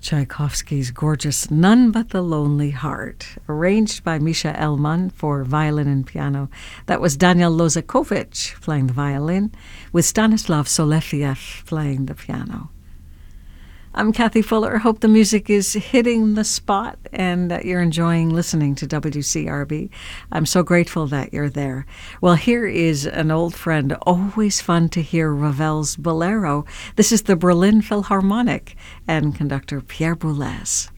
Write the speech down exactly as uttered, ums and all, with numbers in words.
Tchaikovsky's gorgeous None But the Lonely Heart, arranged by Misha Elman for violin and piano. That was Daniel Lozakovich playing the violin, with Stanislav Solefiev playing the piano. I'm Kathy Fuller. Hope the music is hitting the spot and that you're enjoying listening to W C R B. I'm so grateful that you're there. Well, here is an old friend. Always fun to hear Ravel's Bolero. This is the Berlin Philharmonic and conductor Pierre Boulez.